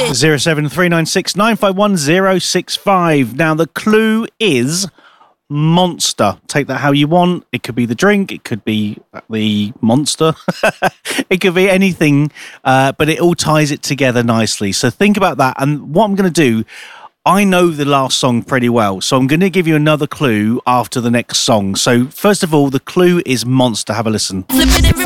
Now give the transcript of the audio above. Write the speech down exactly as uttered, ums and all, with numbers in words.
zero seven three nine six nine five one zero six five. Now, the clue is monster. Take that how you want. It could be the drink. It could be the monster. It could be anything, uh, but it all ties it together nicely. So think about that. And what I'm going to do, I know the last song pretty well, so I'm going to give you another clue after the next song. So first of all, the clue is monster. Have a listen. Flipping every